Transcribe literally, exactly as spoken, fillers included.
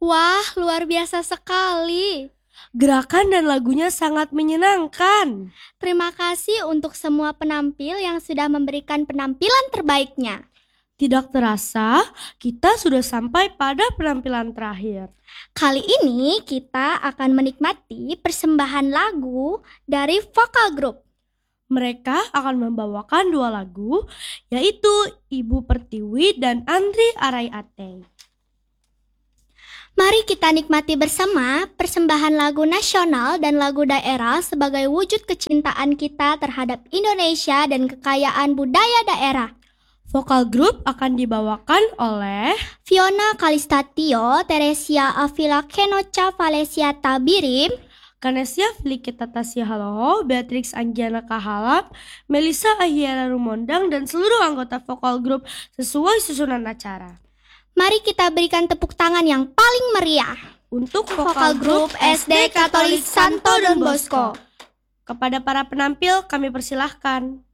Wah, luar biasa sekali. Gerakan dan lagunya sangat menyenangkan. Terima kasih untuk semua penampil yang sudah memberikan penampilan terbaiknya. Tidak terasa, kita sudah sampai pada penampilan terakhir. Kali ini kita akan menikmati persembahan lagu dari vokal group. Mereka akan membawakan dua lagu, yaitu Ibu Pertiwi dan Andri Arai Ateng. Mari kita nikmati bersama persembahan lagu nasional dan lagu daerah sebagai wujud kecintaan kita terhadap Indonesia dan kekayaan budaya daerah. Vokal grup akan dibawakan oleh Fiona Kalistatio, Teresia Avila Kenocha Valesia Tabirim, Kanesia Filikita Tasihaloho, Beatrix Angiana Kahalap, Melissa Ahiara Rumondang, dan seluruh anggota vokal grup sesuai susunan acara. Mari kita berikan tepuk tangan yang paling meriah untuk vokal grup S D Katolik Santo Don Bosco. Kepada para penampil kami persilahkan.